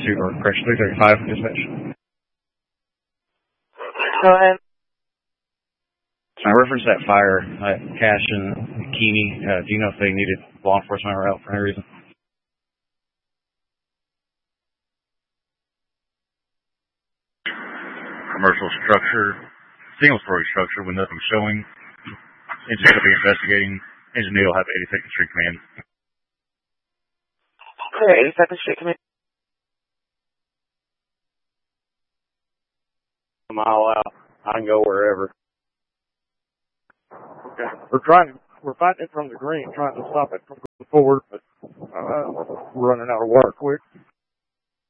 or correction, 335 dispatch. Go ahead. I referenced that fire at Cash and Keeney. Do you know if they needed law enforcement or out for any reason? Commercial structure, single-story structure with nothing showing. Engineer will be investigating. Engineer will have 82nd Street Command. Okay, 82nd Street Command. A mile out. I can go wherever. Okay. We're fighting it from the green, trying to stop it from going forward, but we're running out of water quick.